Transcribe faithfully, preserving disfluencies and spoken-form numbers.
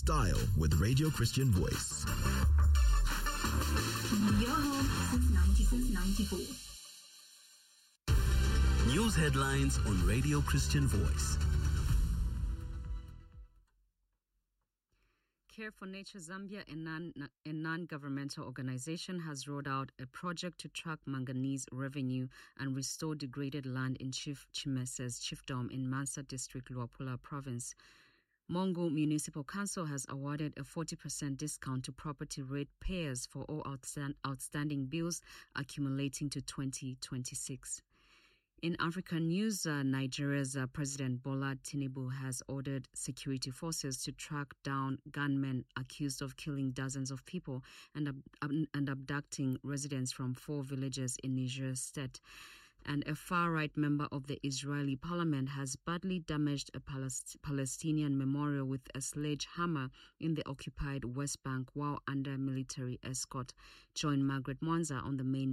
Style with Radio Christian Voice. Your home since nineteen ninety-four. News headlines on Radio Christian Voice. Care for Nature Zambia, a, non, a non-governmental organization, has rolled out a project to track manganese revenue and restore degraded land in Chief Chimese's chiefdom in Mansa District, Luapula Province. Mongo Municipal Council has awarded a forty percent discount to property rate payers for all outstand, outstanding bills accumulating to twenty twenty-six. In African news, uh, Nigeria's uh, President Bola Tinubu has ordered security forces to track down gunmen accused of killing dozens of people and, ab- and abducting residents from four villages in Niger State. And a far-right member of the Israeli parliament has badly damaged a Palest- Palestinian memorial with a sledgehammer in the occupied West Bank while under military escort. Join Margaret Mwanza on the main